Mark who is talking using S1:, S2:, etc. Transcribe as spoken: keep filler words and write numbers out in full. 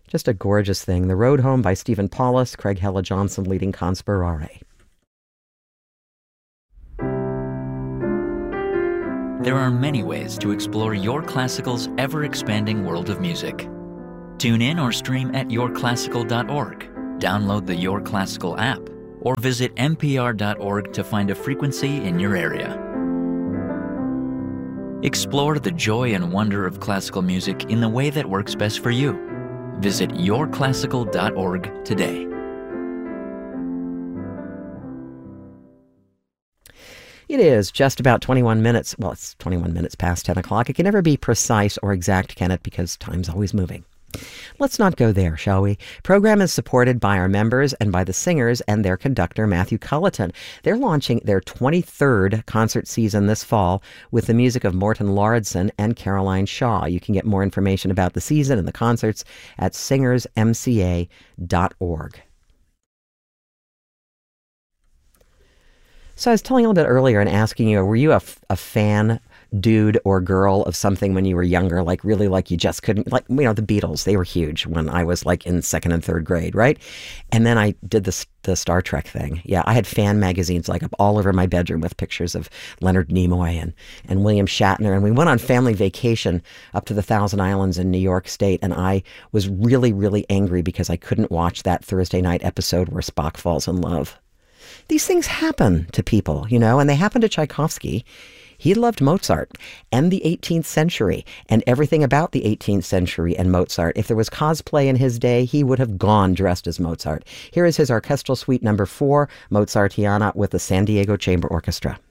S1: Just a gorgeous thing. The Road Home by Stephen Paulus, Craig Hella Johnson leading Conspirare.
S2: There are many ways to explore Your Classical's ever-expanding world of music. Tune in or stream at your classical dot org, download the Your Classical app, or visit n p r dot org to find a frequency in your area. Explore the joy and wonder of classical music in the way that works best for you. Visit your classical dot org today.
S1: It is just about twenty-one minutes. Well, it's twenty-one minutes past ten o'clock. It can never be precise or exact, can it? Because time's always moving. Let's not go there, shall we? Program is supported by our members and by the singers and their conductor, Matthew Culleton. They're launching their twenty-third concert season this fall with the music of Morton Lauridsen and Caroline Shaw. You can get more information about the season and the concerts at singers m c a dot org. So I was telling you a little bit earlier and asking you, were you a, a fan, dude or girl of something when you were younger, like really like you just couldn't, like, you know, the Beatles, they were huge when I was like in second and third grade, right? And then I did this, the Star Trek thing. Yeah, I had fan magazines like up all over my bedroom with pictures of Leonard Nimoy and, and William Shatner. And we went on family vacation up to the Thousand Islands in New York State. And I was really, really angry because I couldn't watch that Thursday night episode where Spock falls in love. These things happen to people, you know, and they happen to Tchaikovsky. He loved Mozart and the eighteenth century and everything about the eighteenth century and Mozart. If there was cosplay in his day, he would have gone dressed as Mozart. Here is his orchestral suite number four, Mozartiana, with the San Diego Chamber Orchestra.